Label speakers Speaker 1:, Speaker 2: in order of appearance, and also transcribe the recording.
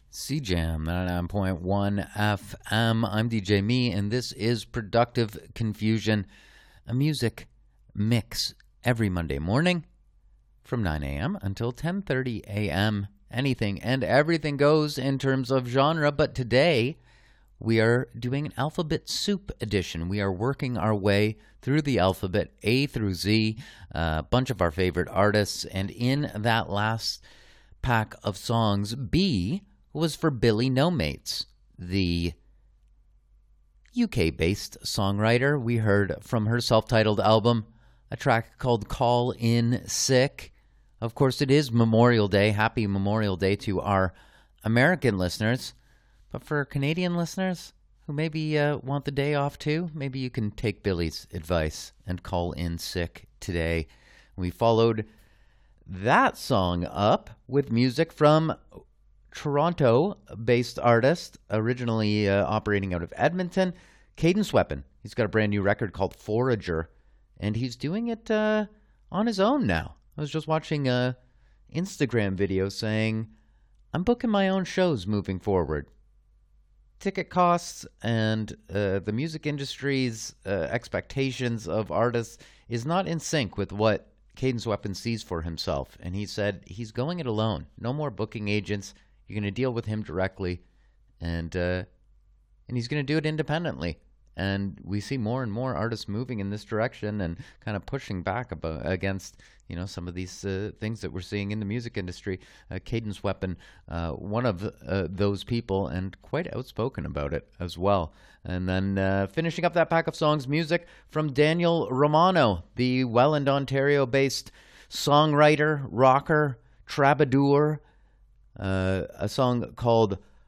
Speaker 1: CJAM 99.1 FM. I'm DJ Me, and this is Productive Confusion, a music mix every Monday morning from 9 a.m. until 10:30 a.m. Anything and everything goes in terms of genre, but today we are doing an alphabet soup edition. We are working our way through the alphabet A through Z, a bunch of our favorite artists, and in that last pack of songs, B was for Billy No Mates, the UK-based songwriter. We heard from her self-titled album a track called Call In Sick. Of course, it is Memorial Day. Happy Memorial Day to our American listeners. But for Canadian listeners who maybe want the day off too, maybe you can take Billy's advice and call in sick today. We followed that song up with music from Toronto-based artist, originally operating out of Edmonton, Cadence Weapon. He's got a brand new record called Forager, and he's doing it on his own now. I was just watching an Instagram video saying, I'm booking my own shows moving forward. Ticket costs and the music industry's expectations of artists is not in sync with what Cadence Weapon sees for himself. And he said he's going it alone. No more booking agents. You're going to deal with him directly. And he's going to do it independently. And we see more and more artists moving in this direction and kind of pushing back against, some of these things that we're seeing in the music industry. Cadence Weapon, one of those people, and quite outspoken about it as well. And then finishing up that pack of songs, music from Daniel Romano, the Welland, Ontario-based songwriter, rocker, troubadour. A song called